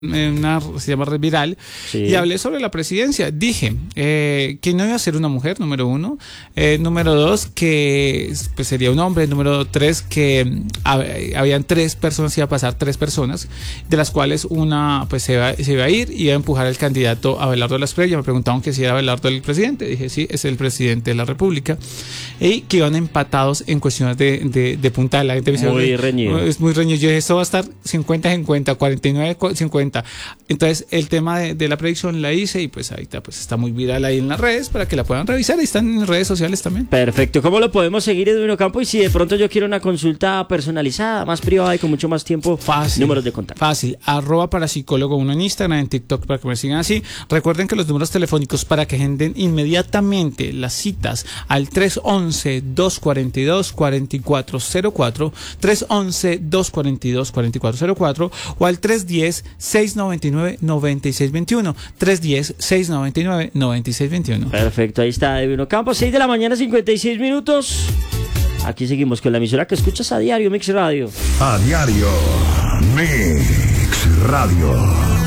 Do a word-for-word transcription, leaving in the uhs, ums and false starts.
una, se llama Red Viral, sí. Y hablé sobre la presidencia. Dije eh, que no iba a ser una mujer, número uno. Eh, número dos, que pues, sería un hombre. Número tres, que hab, habían tres personas, iba a pasar tres personas, de las cuales una pues se iba, se iba a ir y iba a empujar al candidato Abelardo de la Espriella. Me preguntaban que si era Abelardo el presidente. Dije, sí, es el presidente de la República. Y que iban empatados en cuestiones de, de, de punta. La gente me dice, muy reñido. Es muy reñido. Yo dije, esto va a estar cincuenta cincuenta, cuarenta y nueve cincuenta. Entonces el tema de, de la predicción la hice y pues ahorita pues está muy viral ahí en las redes para que la puedan revisar. Ahí están en redes sociales también. Perfecto. ¿Cómo lo podemos seguir, Edwin Ocampo? Y si de pronto yo quiero una consulta personalizada, más privada y con mucho más tiempo, fácil, números de contacto. Fácil, arroba parapsicólogo uno en Instagram, en TikTok para que me sigan así. Recuerden que los números telefónicos para que agenden inmediatamente las citas al tres once, dos cuarenta y dos, cuarenta y cuatro cero cuatro, tres once, dos cuarenta y dos, cuarenta y cuatro cero cuatro o al tres diez, seis noventa y nueve, noventa y seis veintiuno, tres diez, seis noventa y nueve, noventa y seis veintiuno. Perfecto, ahí está Edwin Ocampo, seis de la mañana, cincuenta y seis minutos. Aquí seguimos con la emisora que escuchas a diario, Mix Radio. A diario, Mix Radio.